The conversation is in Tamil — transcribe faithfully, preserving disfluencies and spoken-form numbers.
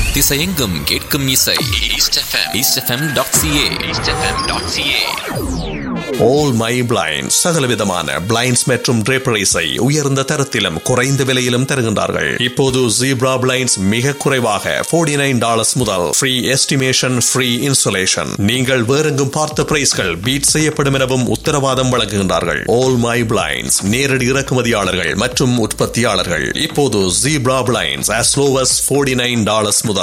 திசையெங்கும் கேட்கும் இசை East F M east f m dot c a east f m dot c a. All My Blinds சகலவிதமான blinds மற்றும் draperies-ஐ உயர்ந்த தரத்திலும் குறைந்த விலையிலும் தருகின்றார்கள். இப்போது Zebra Blinds மிக குறைவாக forty-nine dollars முதல் free estimation, free installation. நீங்கள் வேறெங்கும் பார்த்த பிரைஸ்கள் பீட் செய்யப்படும் எனவும் உத்தரவாதம் வழங்குகின்றார்கள். All My Blinds நேரடி இறக்குமதியாளர்கள் மற்றும் உற்பத்தியாளர்கள். இப்போது Zebra Blinds as low as forty-nine dollars முதல்